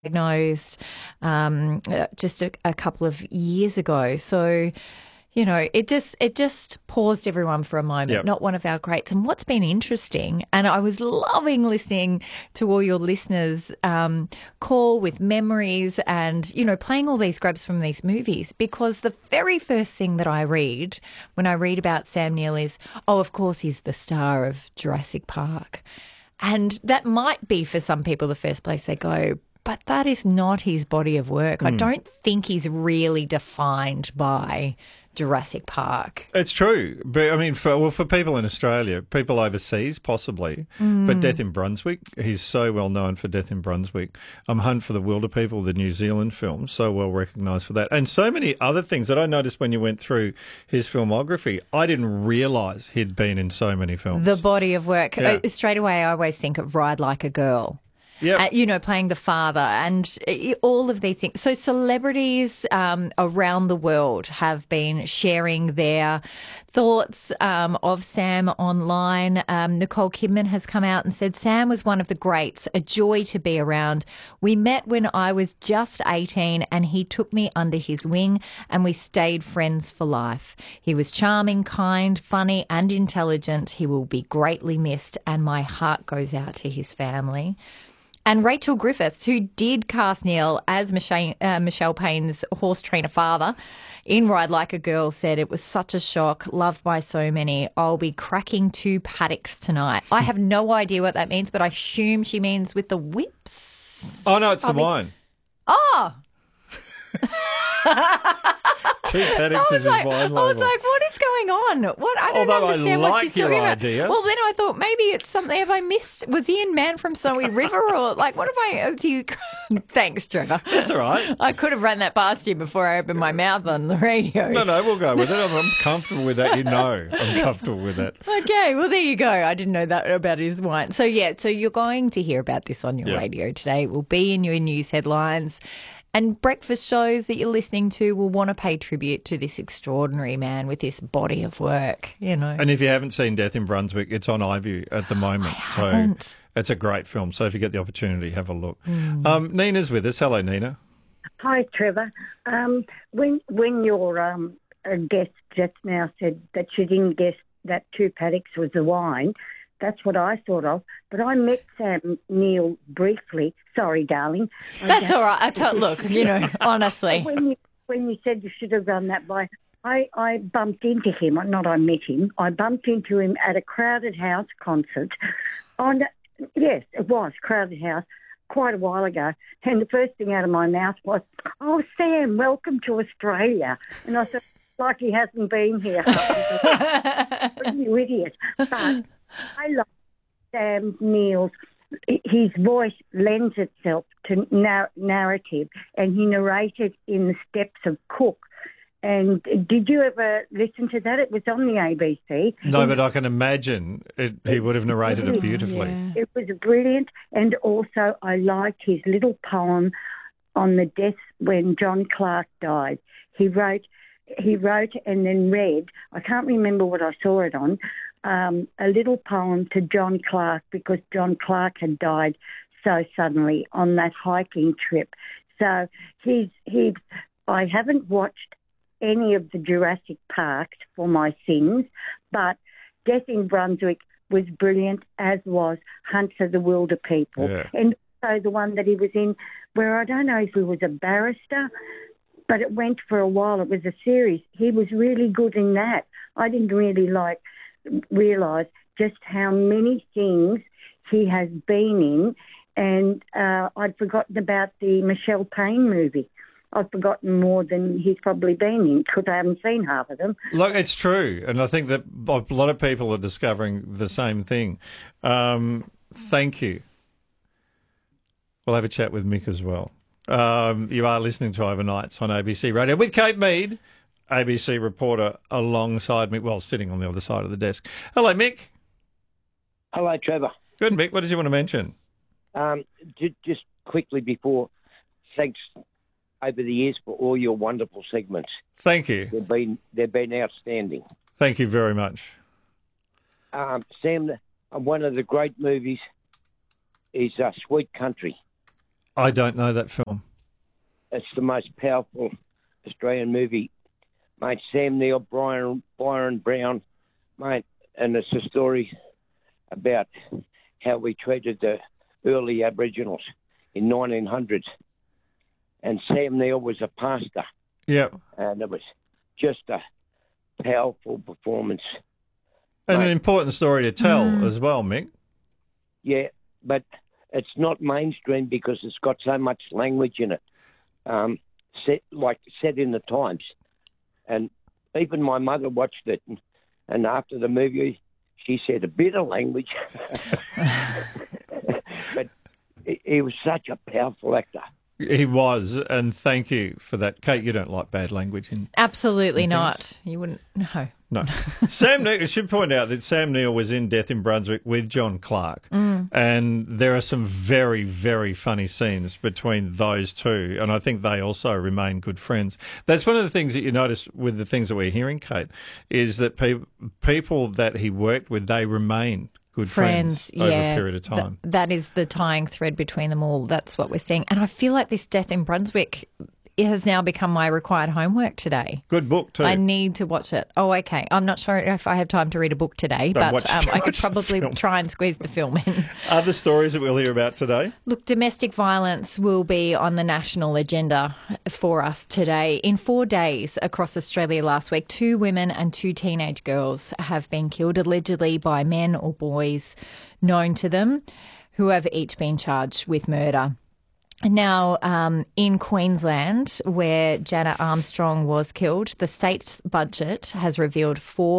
diagnosed just a couple of years ago. So, it just paused everyone for a moment. Yep. Not one of our greats. And what's been interesting, and I was loving listening to all your listeners call with memories and, playing all these grabs from these movies, because the very first thing that I read when I read about Sam Neill is, of course, he's the star of Jurassic Park. And that might be for some people the first place they go, but that is not his body of work. I don't think he's really defined by Jurassic Park. It's true. But I mean, for people in Australia, people overseas possibly, but Death in Brunswick, he's so well known for Death in Brunswick. Hunt for the Wilder People, the New Zealand film, so well recognised for that. And so many other things that I noticed when you went through his filmography. I didn't realise he'd been in so many films. The body of work. Yeah. Straight away, I always think of Ride Like a Girl. Yeah, Playing the father and all of these things. So celebrities around the world have been sharing their thoughts of Sam online. Nicole Kidman has come out and said, Sam was one of the greats, a joy to be around. We met when I was just 18 and he took me under his wing and we stayed friends for life. He was charming, kind, funny and intelligent. He will be greatly missed and my heart goes out to his family. And Rachel Griffiths, who did cast Neil as Michelle Payne's horse trainer father in Ride Like a Girl, said it was such a shock, loved by so many. I'll be cracking 2 paddocks tonight. I have no idea what that means, but I assume she means with the whips. Oh, no, it's the wine. Oh! 2 paddocks is his wine label. I was like, what is going on? I don't understand what she's talking about. Idea. Well, then I thought maybe it's something. Have I missed? Was he in Man from Snowy River or what have I? Thanks, Trevor. That's all right. I could have run that past you before I opened my mouth on the radio. No, we'll go with it. I'm comfortable with that. I'm comfortable with that. Okay, well, there you go. I didn't know that about his wine. So you're going to hear about this on your radio today. It will be in your news headlines. And breakfast shows that you're listening to will want to pay tribute to this extraordinary man with this body of work, And if you haven't seen Death in Brunswick, it's on iView at the moment. So it's a great film. So if you get the opportunity, have a look. Nina's with us. Hello, Nina. Hi, Trevor. When your guest just now said that she didn't guess that 2 paddocks was the wine, that's what I thought of. But I met Sam Neill briefly. Sorry, darling. That's all right. Look, honestly. When you said you should have run that by, I bumped into him. I met him. I bumped into him at a Crowded House concert. Yes, it was Crowded House quite a while ago. And the first thing out of my mouth was, "Oh, Sam, welcome to Australia." And I thought, like he hasn't been here. You idiot. But I like Sam Neill's. His voice lends itself to narrative, and he narrated in the steps of Cook. And did you ever listen to that? It was on the ABC. No, but I can imagine he would have narrated it beautifully. Yeah. It was brilliant, and also I liked his little poem on the death when John Clark died. He wrote and then read, I can't remember what I saw it on, a little poem to John Clark because John Clark had died so suddenly on that hiking trip. So I haven't watched any of the Jurassic Parks for my sins, but Death in Brunswick was brilliant, as was Hunt for the Wilder People. Yeah. And also the one that he was in where I don't know if he was a barrister, but it went for a while. It was a series. He was really good in that. I didn't really realise just how many things he has been in, and I'd forgotten about the Michelle Payne movie. I've forgotten more than he's probably been in because I haven't seen half of them. Look, it's true, and I think that a lot of people are discovering the same thing. Thank you. We'll have a chat with Mick as well. You are listening to Overnights on ABC Radio with Kate Mead, ABC reporter, alongside me, well, sitting on the other side of the desk. Hello, Mick. Hello, Trevor. Good, Mick. What did you want to mention? Just quickly before, thanks over the years for all your wonderful segments. Thank you. They've been outstanding. Thank you very much. Sam, one of the great movies is Sweet Country. I don't know that film. It's the most powerful Australian movie, mate. Sam Neill, Byron Brown, mate, and it's a story about how we treated the early Aboriginals in 1900s. And Sam Neill was a pastor. Yeah. And it was just a powerful performance. And mate. an important story to tell as well, Mick. Yeah, but it's not mainstream because it's got so much language in it, set in the times. And even my mother watched it, and after the movie, she said a bit of language. But he was such a powerful actor. He was, and thank you for that. Kate, you don't like bad language in Absolutely not. You wouldn't, no. No. Sam Neill, I should point out that Sam Neill was in Death in Brunswick with John Clark, and there are some very, very funny scenes between those two, and I think they also remain good friends. That's one of the things that you notice with the things that we're hearing, Kate, is that people that he worked with, they remain good friends over a period of time. That is the tying thread between them all. That's what we're seeing. And I feel like this Death in Brunswick, it has now become my required homework today. Good book too. I need to watch it. Oh, okay. I'm not sure if I have time to read a book today, but I could probably try and squeeze the film in. Other stories that we'll hear about today? Look, domestic violence will be on the national agenda for us today. In 4 days across Australia last week, 2 women and 2 teenage girls have been killed, allegedly by men or boys known to them, who have each been charged with murder. Now, in Queensland, where Janet Armstrong was killed, the state's budget has revealed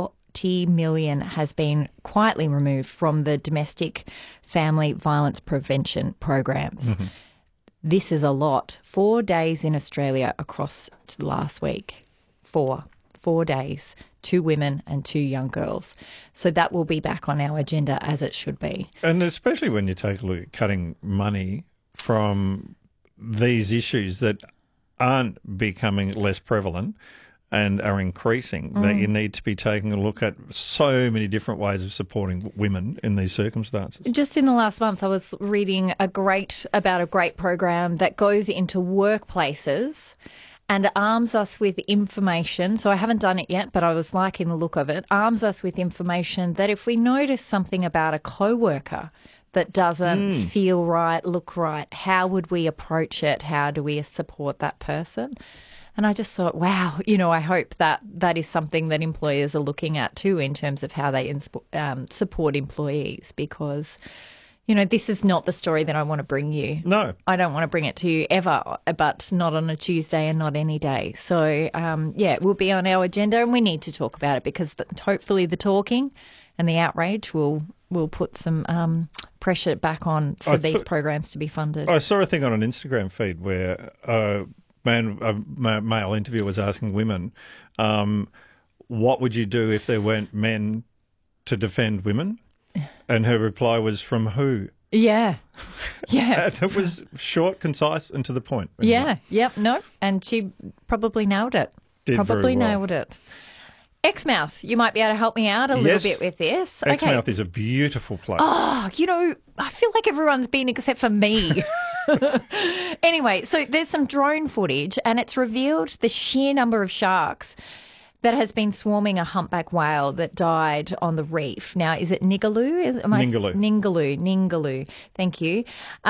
$40 million has been quietly removed from the domestic family violence prevention programs. Mm-hmm. This is a lot. 4 days in Australia across last week. 4 days. 2 women and 2 young girls. So that will be back on our agenda, as it should be. And especially when you take a look at cutting money from these issues that aren't becoming less prevalent and are increasing, that you need to be taking a look at so many different ways of supporting women in these circumstances. Just in the last month, I was reading about a great program that goes into workplaces and arms us with information. So I haven't done it yet, but I was liking the look of it. Arms us with information that if we notice something about a co-worker that doesn't feel right, look right, how would we approach it? How do we support that person? And I just thought, wow, I hope that is something that employers are looking at too in terms of how they support employees, because, this is not the story that I want to bring you. No. I don't want to bring it to you ever, but not on a Tuesday and not any day. So, it will be on our agenda, and we need to talk about it because hopefully the talking and the outrage will put some pressure back on for these programs to be funded. I saw a thing on an Instagram feed where a male interviewer was asking women, what would you do if there weren't men to defend women? And her reply was, from who? Yeah. Yeah. It was short, concise, and to the point. Yeah. Yep. No. And she probably nailed it. Nailed it. Exmouth, you might be able to help me out a little bit with this. Exmouth is a beautiful place. Oh, I feel like everyone's been except for me. Anyway, so there's some drone footage and it's revealed the sheer number of sharks that has been swarming a humpback whale that died on the reef. Now, is it Ningaloo? Ningaloo. Thank you.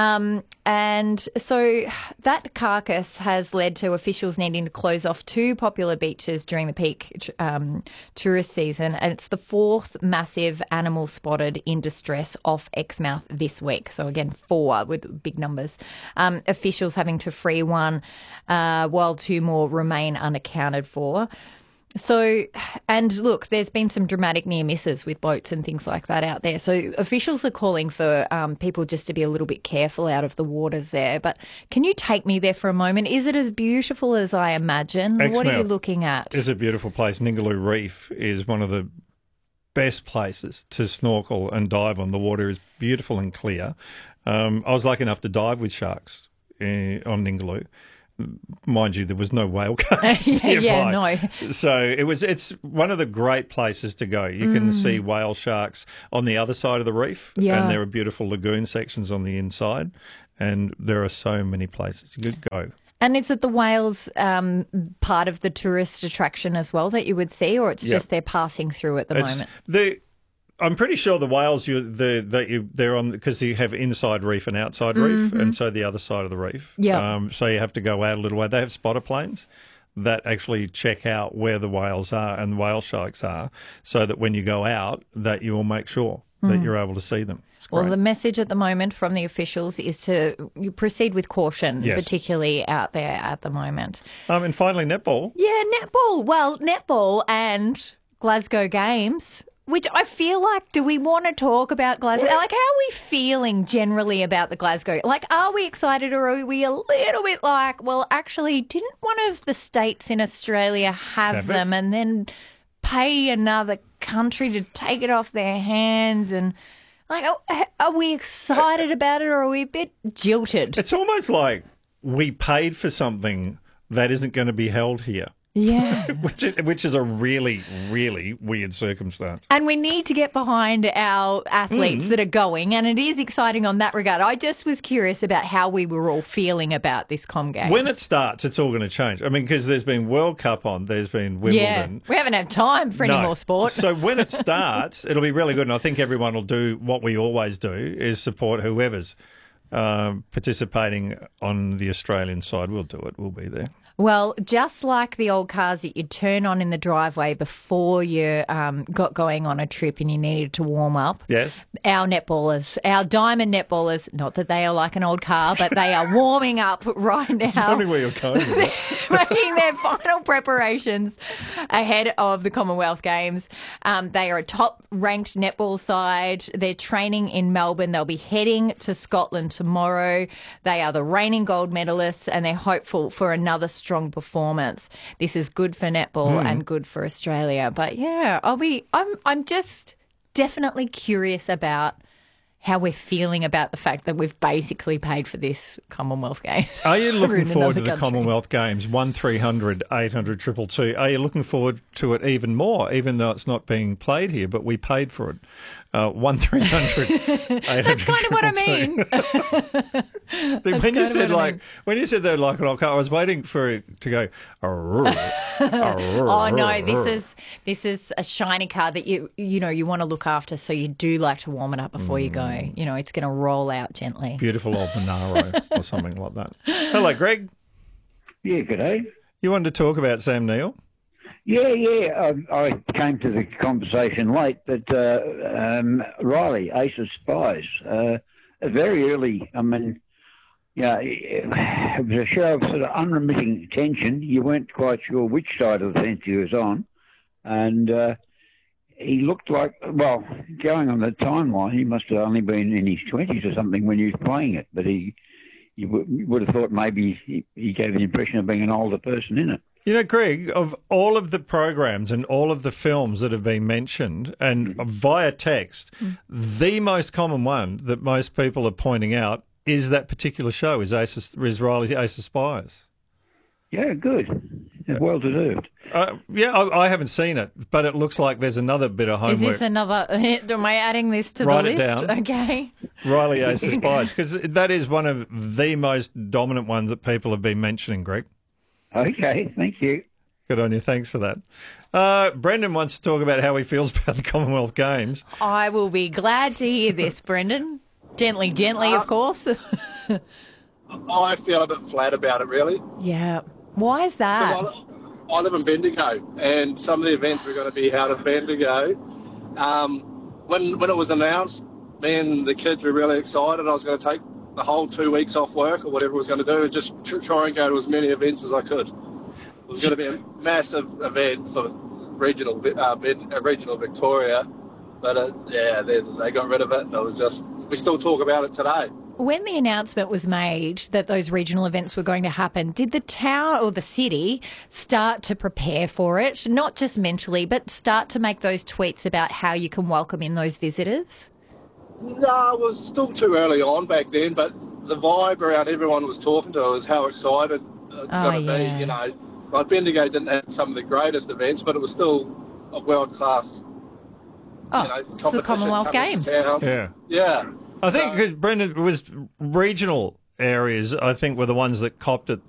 And so that carcass has led to officials needing to close off 2 popular beaches during the peak tourist season. And it's the 4th massive animal spotted in distress off Exmouth this week. So again, 4 with big numbers. Officials having to free one while 2 more remain unaccounted for. So, and look, there's been some dramatic near misses with boats and things like that out there. So officials are calling for people just to be a little bit careful out of the waters there. But can you take me there for a moment? Is it as beautiful as I imagine? Exmouth what are you looking at? It's a beautiful place. Ningaloo Reef is one of the best places to snorkel and dive on. The water is beautiful and clear. I was lucky enough to dive with sharks on Ningaloo. Mind you, there was no whale cars nearby. So it's one of the great places to go. You can see whale sharks on the other side of the reef, and there are beautiful lagoon sections on the inside. and there are so many places you could go. And is it the whales part of the tourist attraction as well that you would see, or it's just they're passing through at the moment? I'm pretty sure the whales they're on because you have inside reef and outside reef, and so the other side of the reef. Yeah. So you have to go out a little way. They have spotter planes that actually check out where the whales are and the whale sharks are, so that when you go out, that you will make sure that you're able to see them. Well, the message at the moment from the officials is to you proceed with caution, particularly out there at the moment. And finally, netball. Yeah, netball. Well, netball and Glasgow Games, which I feel like, do we want to talk about Glasgow? Like, how are we feeling generally about the Glasgow? Like, are we excited or are we a little bit like, well, actually, didn't one of the states in Australia have them and then pay another country to take it off their hands? And like, are we excited about it or are we a bit jilted? It's almost like we paid for something that isn't going to be held here. Yeah. which is a really, really weird circumstance. And we need to get behind our athletes that are going, and it is exciting on that regard. I just was curious about how we were all feeling about this Com Games. When it starts, it's all going to change. I mean, because there's been World Cup on, there's been Wimbledon. Yeah, we haven't had time for any more sport. So when it starts, it'll be really good, and I think everyone will do what we always do, is support whoever's participating on the Australian side. We'll do it. We'll be there. Well, just like the old cars that you'd turn on in the driveway before you got going on a trip and you needed to warm up. Yes. Our netballers, our diamond netballers, not that they are like an old car, but they are warming up right now. Tell me where you're going with that. Making their final preparations ahead of the Commonwealth Games. They are a top-ranked netball side. They're training in Melbourne. They'll be heading to Scotland tomorrow. They are the reigning gold medalists and they're hopeful for another strong performance. This is good for netball and good for Australia. But yeah, I'm just definitely curious about how we're feeling about the fact that we've basically paid for this Commonwealth Games. Are you looking forward to the country. Commonwealth Games? 1300 800 222. Are you looking forward to it even more, even though it's not being played here, but we paid for it? 1300 800 That's kind of what I mean. When you said they're like an old car, I was waiting for it to go. Oh no, this is a shiny car that you want to look after, so you do like to warm it up before you go. You know, it's going to roll out gently. Beautiful old Monaro or something like that. Hello, Greg. Yeah, g'day. You wanted to talk about Sam Neill? Yeah. I came to the conversation late, but Riley, Ace of Spies, very early. I mean, it was a show of sort of unremitting tension. You weren't quite sure which side of the fence he was on, and he looked like, well, going on the timeline, he must have only been in his 20s or something when he was playing it, but you would have thought maybe he gave the impression of being an older person in it. You know, Greg, of all of the programs and all of the films that have been mentioned and via text, the most common one that most people are pointing out is that particular show, is Riley's Ace of Spies. Yeah, good. Well deserved. I haven't seen it, but it looks like there's another bit of homework. Is this another? Am I adding this to Write the it list? down. Okay. Riley Ace of Spies, because that is one of the most dominant ones that people have been mentioning, Greg. Okay, thank you. Good on you. Thanks for that. Brendan wants to talk about how he feels about the Commonwealth Games. I will be glad to hear this, Brendan. Gently, of course. I feel a bit flat about it, really. Yeah. Why is that? I live in Bendigo, and some of the events were going to be held in Bendigo. When it was announced, me and the kids were really excited. I was going to take the whole 2 weeks off work or whatever I was going to do and just try and go to as many events as I could. It was going to be a massive event for regional Victoria, but then they got rid of it, and we still talk about it today. When the announcement was made that those regional events were going to happen, did the town or the city start to prepare for it, not just mentally, but start to make those tweets about how you can welcome in those visitors? No, it was still too early on back then, but the vibe around everyone was talking to was how excited it's going to be. You know, like Bendigo didn't have some of the greatest events, but it was still a world-class it's the Commonwealth Games. Yeah. Yeah. I think, Brendan, it was regional areas, I think, were the ones that copped it